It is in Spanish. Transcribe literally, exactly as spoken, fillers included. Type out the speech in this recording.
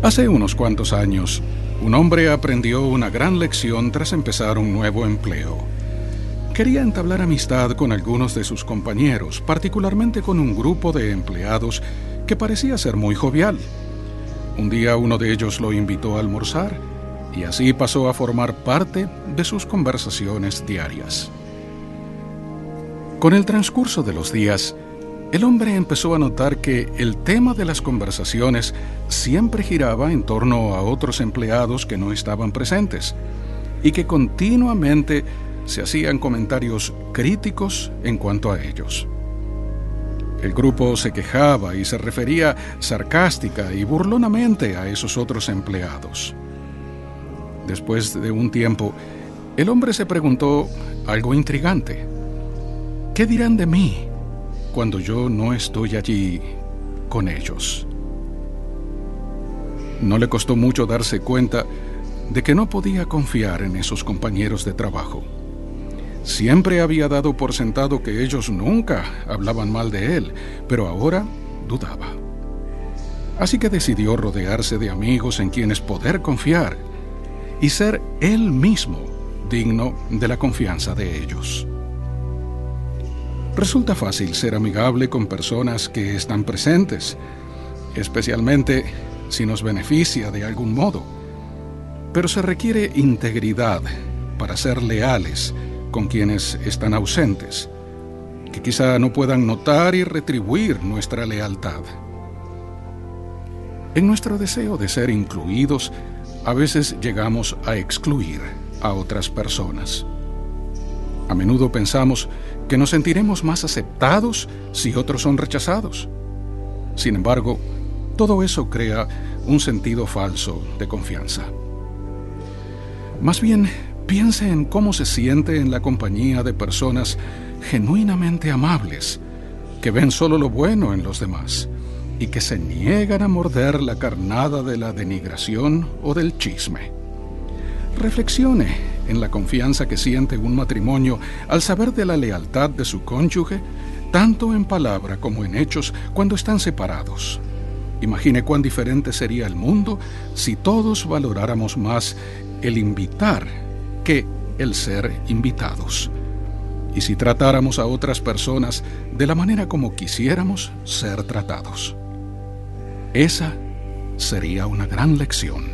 Hace unos cuantos años, un hombre aprendió una gran lección tras empezar un nuevo empleo. Quería entablar amistad con algunos de sus compañeros, particularmente con un grupo de empleados que parecía ser muy jovial. Un día uno de ellos lo invitó a almorzar y así pasó a formar parte de sus conversaciones diarias. Con el transcurso de los días, el hombre empezó a notar que el tema de las conversaciones siempre giraba en torno a otros empleados que no estaban presentes y que continuamente se hacían comentarios críticos en cuanto a ellos. El grupo se quejaba y se refería sarcástica y burlonamente a esos otros empleados. Después de un tiempo, el hombre se preguntó algo intrigante. ¿Qué dirán de mí cuando yo no estoy allí con ellos? No le costó mucho darse cuenta de que no podía confiar en esos compañeros de trabajo. Siempre había dado por sentado que ellos nunca hablaban mal de él, pero ahora dudaba. Así que decidió rodearse de amigos en quienes poder confiar y ser él mismo digno de la confianza de ellos. Resulta fácil ser amigable con personas que están presentes, especialmente si nos beneficia de algún modo. Pero se requiere integridad para ser leales con quienes están ausentes, que quizá no puedan notar y retribuir nuestra lealtad. En nuestro deseo de ser incluidos, a veces llegamos a excluir a otras personas. A menudo pensamos que nos sentiremos más aceptados si otros son rechazados. Sin embargo, todo eso crea un sentido falso de confianza. Más bien, piense en cómo se siente en la compañía de personas genuinamente amables, que ven solo lo bueno en los demás y que se niegan a morder la carnada de la denigración o del chisme. Reflexione en la confianza que siente un matrimonio al saber de la lealtad de su cónyuge, tanto en palabra como en hechos, cuando están separados. Imagine cuán diferente sería el mundo si todos valoráramos más el invitar que el ser invitados, y si tratáramos a otras personas de la manera como quisiéramos ser tratados. Esa sería una gran lección.